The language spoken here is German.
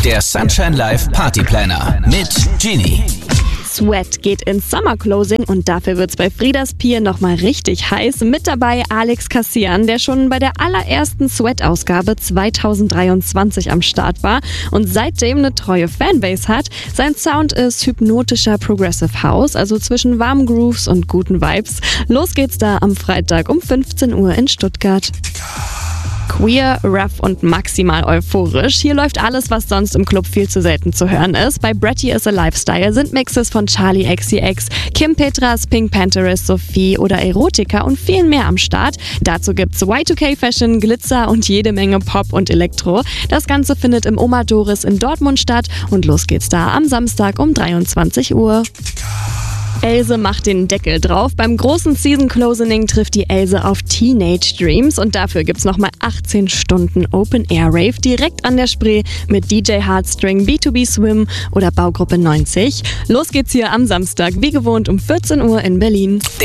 Der Sunshine Live Party Planner mit Genie. Sweat geht ins Summer Closing und dafür wird's bei Frieders Pier nochmal richtig heiß. Mit dabei Alex Kassian, der schon bei der allerersten Sweat-Ausgabe 2023 am Start war und seitdem eine treue Fanbase hat. Sein Sound ist hypnotischer Progressive House, also zwischen warmen Grooves und guten Vibes. Los geht's da am Freitag um 15 Uhr in Stuttgart. Queer, rough und maximal euphorisch. Hier läuft alles, was sonst im Club viel zu selten zu hören ist. Bei Bratty is a Lifestyle sind Mixes von Charli XCX, Kim Petras, Pink Panthers, Sophie oder Erotica und viel mehr am Start. Dazu gibt's Y2K-Fashion, Glitzer und jede Menge Pop und Elektro. Das Ganze findet im Oma Doris in Dortmund statt und los geht's da am Samstag um 23 Uhr. Else macht den Deckel drauf. Beim großen Season Closing trifft die Else auf Teenage Dreams und dafür gibt's nochmal 18 Stunden Open Air Rave direkt an der Spree mit DJ Hardstring, B2B Swim oder Baugruppe 90. Los geht's hier am Samstag, wie gewohnt um 14 Uhr in Berlin.